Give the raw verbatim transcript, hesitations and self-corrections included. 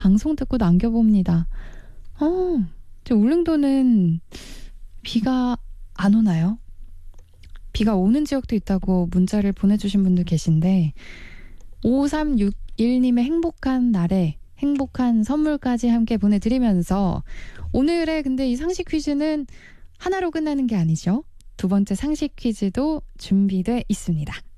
방송 듣고 남겨봅니다. 어, 저 울릉도는 비가 안 오나요? 비가 오는 지역도 있다고 문자를 보내주신 분들 계신데 오삼육일님의 행복한 날에 행복한 선물까지 함께 보내드리면서 오늘의 근데 이 상식 퀴즈는 하나로 끝나는 게 아니죠. 두 번째 상식 퀴즈도 준비돼 있습니다.